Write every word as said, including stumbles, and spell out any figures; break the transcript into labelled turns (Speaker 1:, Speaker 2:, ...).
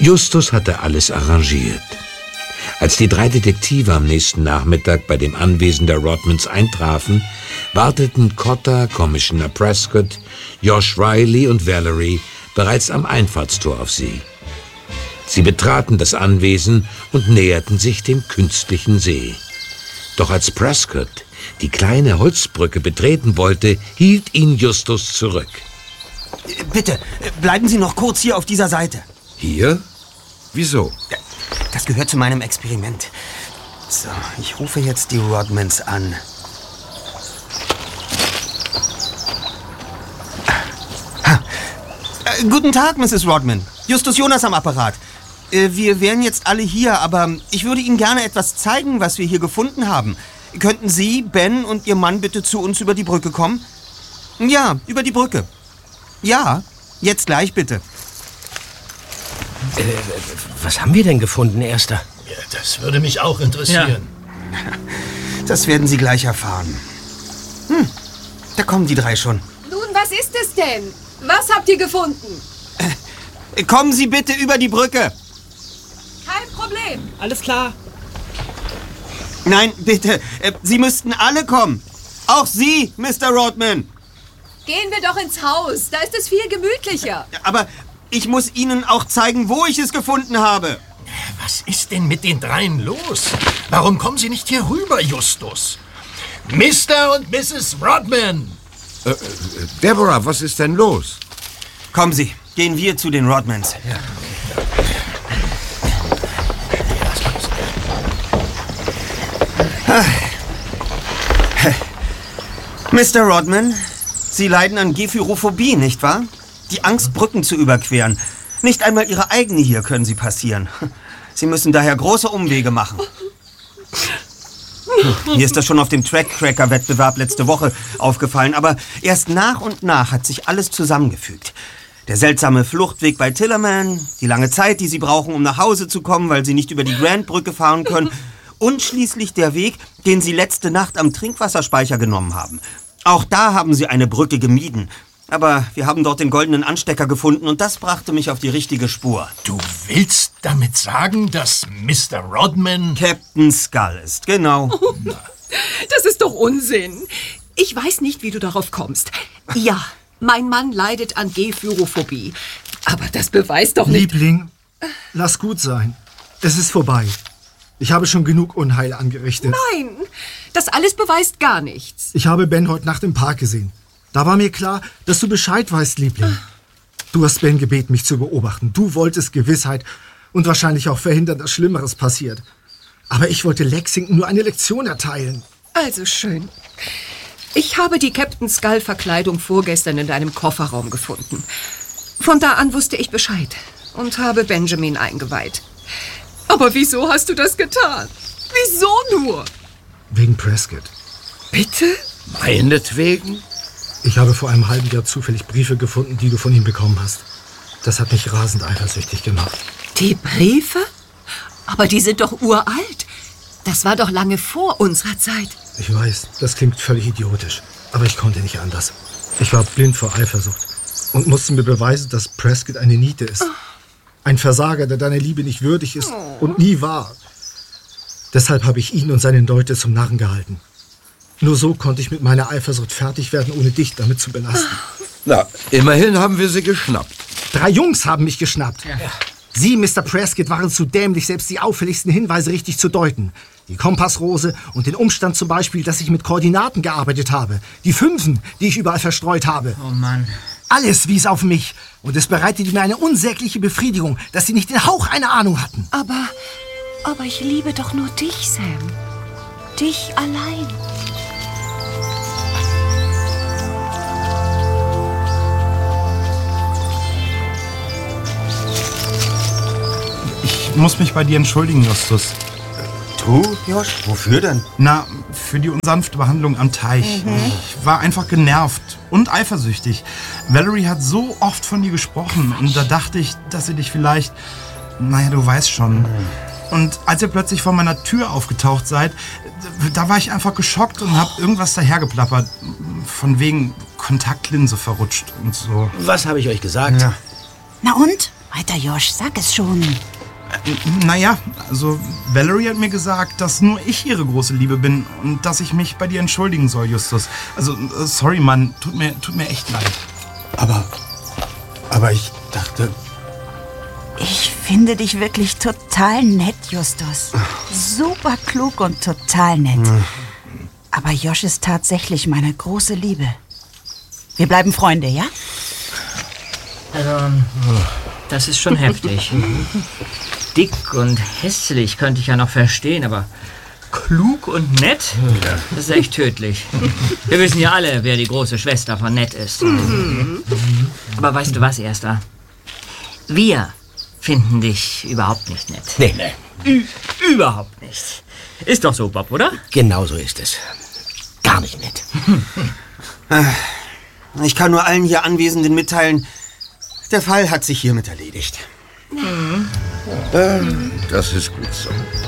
Speaker 1: Justus hatte alles arrangiert. Als die drei Detektive am nächsten Nachmittag bei dem Anwesen der Rodmans eintrafen, warteten Cotter, Commissioner Prescott, Josh Riley und Valerie bereits am Einfahrtstor auf sie. Sie betraten das Anwesen und näherten sich dem künstlichen See. Doch als Prescott die kleine Holzbrücke betreten wollte, hielt ihn Justus zurück.
Speaker 2: Bitte, bleiben Sie noch kurz hier auf dieser Seite.
Speaker 3: Hier? Wieso?
Speaker 2: Das gehört zu meinem Experiment. So, ich rufe jetzt die Rodmans an. Ha. Äh, guten Tag, Misses Rodman. Justus Jonas am Apparat. Äh, wir wären jetzt alle hier, aber ich würde Ihnen gerne etwas zeigen, was wir hier gefunden haben. Könnten Sie, Ben und Ihr Mann bitte zu uns über die Brücke kommen? Ja, über die Brücke. Ja, jetzt gleich bitte.
Speaker 4: Äh, was haben wir denn gefunden, Erster?
Speaker 5: Ja, das würde mich auch interessieren.
Speaker 2: Ja. Das werden Sie gleich erfahren. Hm, da kommen die drei schon.
Speaker 6: Nun, was ist es denn? Was habt ihr gefunden?
Speaker 2: Äh, kommen Sie bitte über die Brücke.
Speaker 6: Kein Problem.
Speaker 7: Alles klar.
Speaker 2: Nein, bitte. Äh, Sie müssten alle kommen. Auch Sie, Mister Rodman.
Speaker 6: Gehen wir doch ins Haus. Da ist es viel gemütlicher.
Speaker 2: Aber ich muss Ihnen auch zeigen, wo ich es gefunden habe.
Speaker 5: Was ist denn mit den dreien los? Warum kommen Sie nicht hier rüber, Justus? Mister und Misses Rodman!
Speaker 3: Äh, äh, Deborah, was ist denn los?
Speaker 2: Kommen Sie, gehen wir zu den Rodmans.
Speaker 5: Ja.
Speaker 2: Mister Rodman, Sie leiden an Gephyrophobie, nicht wahr? Die Angst, Brücken zu überqueren. Nicht einmal Ihre eigene hier können Sie passieren. Sie müssen daher große Umwege machen. Mir ist das schon auf dem Track-Cracker-Wettbewerb letzte Woche aufgefallen, aber erst nach und nach hat sich alles zusammengefügt. Der seltsame Fluchtweg bei Tillerman, die lange Zeit, die Sie brauchen, um nach Hause zu kommen, weil Sie nicht über die Grand-Brücke fahren können, und schließlich der Weg, den Sie letzte Nacht am Trinkwasserspeicher genommen haben. Auch da haben Sie eine Brücke gemieden. Aber wir haben dort den goldenen Anstecker gefunden und das brachte mich auf die richtige Spur.
Speaker 5: Du willst damit sagen, dass Mister Rodman...
Speaker 2: Captain Skull ist, genau.
Speaker 7: Oh, das ist doch Unsinn. Ich weiß nicht, wie du darauf kommst. Ja, mein Mann leidet an Gephyrophobie. Aber das beweist doch nicht...
Speaker 8: Liebling, lass gut sein. Es ist vorbei. Ich habe schon genug Unheil angerichtet.
Speaker 7: Nein, das alles beweist gar nichts.
Speaker 8: Ich habe Ben heute Nacht im Park gesehen. Da war mir klar, dass du Bescheid weißt, Liebling. Du hast Ben gebeten, mich zu beobachten. Du wolltest Gewissheit und wahrscheinlich auch verhindern, dass Schlimmeres passiert. Aber ich wollte Lexington nur eine Lektion erteilen.
Speaker 7: Also schön. Ich habe die Captain Skull-Verkleidung vorgestern in deinem Kofferraum gefunden. Von da an wusste ich Bescheid und habe Benjamin eingeweiht. Aber wieso hast du das getan? Wieso nur?
Speaker 8: Wegen Prescott.
Speaker 7: Bitte?
Speaker 3: Meinetwegen?
Speaker 8: Ich habe vor einem halben Jahr zufällig Briefe gefunden, die du von ihm bekommen hast. Das hat mich rasend eifersüchtig gemacht.
Speaker 7: Die Briefe? Aber die sind doch uralt. Das war doch lange vor unserer Zeit.
Speaker 8: Ich weiß, das klingt völlig idiotisch. Aber ich konnte nicht anders. Ich war blind vor Eifersucht und musste mir beweisen, dass Prescott eine Niete ist. Oh. Ein Versager, der deiner Liebe nicht würdig ist oh. und nie war. Deshalb habe ich ihn und seine Leute zum Narren gehalten. Nur so konnte ich mit meiner Eifersucht fertig werden, ohne dich damit zu belasten.
Speaker 3: Na, immerhin haben wir sie geschnappt.
Speaker 8: Drei Jungs haben mich geschnappt. Ja. Sie, Mister Prescott, waren zu dämlich, selbst die auffälligsten Hinweise richtig zu deuten. Die Kompassrose und den Umstand zum Beispiel, dass ich mit Koordinaten gearbeitet habe. Die Fünfen, die ich überall verstreut habe.
Speaker 2: Oh Mann.
Speaker 8: Alles wies auf mich. Und es bereitete mir eine unsägliche Befriedigung, dass sie nicht den Hauch einer Ahnung hatten.
Speaker 7: Aber, aber ich liebe doch nur dich, Sam. Dich allein.
Speaker 9: Ich muss mich bei dir entschuldigen, Justus.
Speaker 2: Du, Josh? Wofür denn?
Speaker 9: Na, für die unsanfte Behandlung am Teich. Mhm. Ich war einfach genervt und eifersüchtig. Valerie hat so oft von dir gesprochen und da dachte ich, dass sie dich vielleicht... Naja, du weißt schon. Mhm. Und als ihr plötzlich vor meiner Tür aufgetaucht seid, da war ich einfach geschockt und hab irgendwas dahergeplappert. Von wegen Kontaktlinse verrutscht und so.
Speaker 4: Was habe ich euch gesagt? Ja.
Speaker 10: Na und? Weiter, Josh, sag es schon.
Speaker 9: Naja, also Valerie hat mir gesagt, dass nur ich ihre große Liebe bin und dass ich mich bei dir entschuldigen soll, Justus. Also, sorry, Mann, tut mir, tut mir echt leid.
Speaker 2: Aber, aber ich dachte...
Speaker 10: Ich finde dich wirklich total nett, Justus. Super klug und total nett. Aber Josh ist tatsächlich meine große Liebe. Wir bleiben Freunde, ja?
Speaker 11: Also, das ist schon heftig. Dick und hässlich könnte ich ja noch verstehen, aber klug und nett, das ist echt tödlich. Wir wissen ja alle, wer die große Schwester von Ned ist. Aber weißt du was, Erster? Wir finden dich überhaupt nicht nett.
Speaker 4: Nee. nee.
Speaker 11: Ü überhaupt nicht. Ist doch so, Bob, oder?
Speaker 4: Genau so ist es. Gar nicht nett.
Speaker 2: Ich kann nur allen hier Anwesenden mitteilen, der Fall hat sich hiermit erledigt.
Speaker 3: Mhm. Das ist gut so.